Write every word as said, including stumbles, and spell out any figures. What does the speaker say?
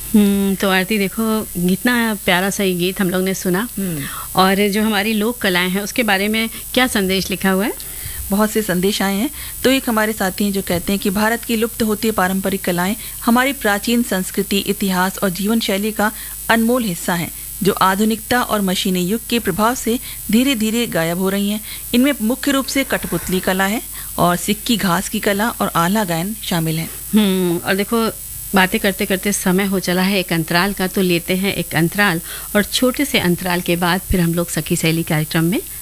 हम्म तो आरती देखो, कितना प्यारा सा ये गीत हम लोग ने सुना। और जो हमारी लोक कलाएं हैं उसके बारे में क्या संदेश लिखा हुआ है? बहुत से संदेश आए हैं। तो एक हमारे साथी हैं जो कहते हैं कि भारत की लुप्त होती पारंपरिक कलाएं हमारी प्राचीन संस्कृति, इतिहास और जीवन शैली का अनमोल हिस्सा हैं, जो आधुनिकता और मशीनी युग के प्रभाव से धीरे धीरे गायब हो रही हैं। इनमें मुख्य रूप से कठपुतली कला है और सिक्की घास की कला और आला गायन शामिल है। हम्म और देखो, बातें करते करते समय हो चला है एक अंतराल का, तो लेते हैं एक अंतराल और छोटे से अंतराल के बाद फिर हम लोग सखी सहेली कार्यक्रम में